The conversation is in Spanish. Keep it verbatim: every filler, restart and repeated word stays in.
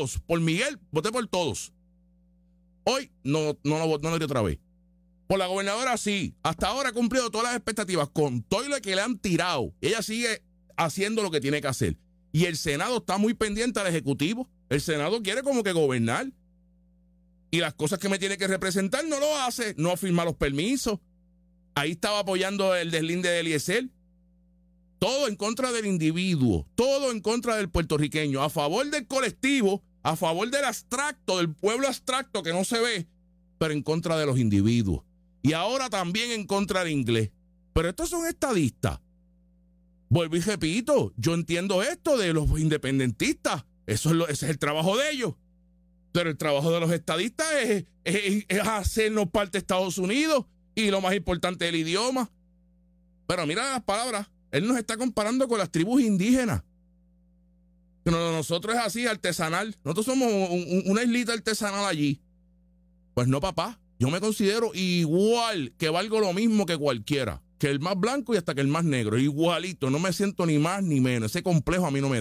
todos. Por Miguel, voté por todos. Hoy no, no, no, no lo diré otra vez. Por la gobernadora sí. Hasta ahora ha cumplido todas las expectativas. Con todo lo que le han tirado, ella sigue haciendo lo que tiene que hacer. Y el Senado está muy pendiente al Ejecutivo. El Senado quiere como que gobernar. Y las cosas que me tiene que representar no lo hace. No firma los permisos. Ahí estaba apoyando el deslinde de Eliezer. Todo en contra del individuo. Todo en contra del puertorriqueño. A favor del colectivo. A favor del abstracto, del pueblo abstracto que no se ve. Pero en contra de los individuos. Y ahora también en contra del inglés. Pero estos son estadistas. Vuelvo y repito, yo entiendo esto de los independentistas. Eso es lo, ese es el trabajo de ellos. Pero el trabajo de los estadistas es, es, es hacernos parte de Estados Unidos. Y lo más importante, el idioma. Pero mira las palabras. Él nos está comparando con las tribus indígenas. Pero nosotros es así, artesanal. Nosotros somos un, un, una islita artesanal allí. Pues no, papá. Yo me considero igual, que valgo lo mismo que cualquiera. Que el más blanco y hasta que el más negro. Igualito. No me siento ni más ni menos. Ese complejo a mí no me da.